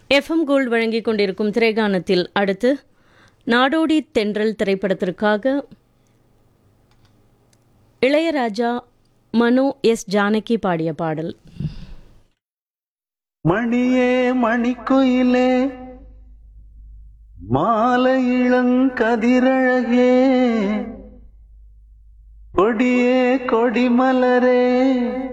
FM gold வழங்கிக் கொண்டிருக்கும் திரைகானத்தில் அடுத்து நாடோடி தென்றல் திரைப்படத்திற்காக இளையராஜா மனோ எஸ் ஜானகி பாடிய பாடல். மணியே மணிக்குயிலே மாலை இளங்கதிரழகே கொடியே கொடிமலரே